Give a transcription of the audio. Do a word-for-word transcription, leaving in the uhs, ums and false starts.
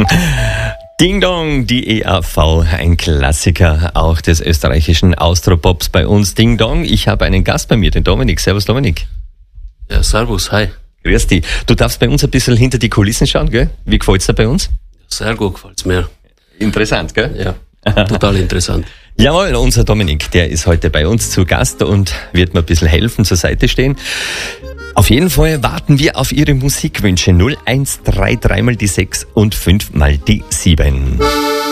Ding Dong, die E A V, ein Klassiker auch des österreichischen Austropops bei uns. Ding Dong, ich habe einen Gast bei mir, den Dominik. Servus Dominik. Ja, servus, hi. Grüß dich. Du darfst bei uns ein bisschen hinter die Kulissen schauen, gell? Wie gefällt's dir bei uns? Sehr gut gefällt's mir. Interessant, gell? Ja, total interessant. Jawohl, unser Dominik, der ist heute bei uns zu Gast und wird mir ein bisschen helfen, zur Seite stehen. Auf jeden Fall warten wir auf Ihre Musikwünsche. null eins drei drei mal die sechs und fünf mal die sieben.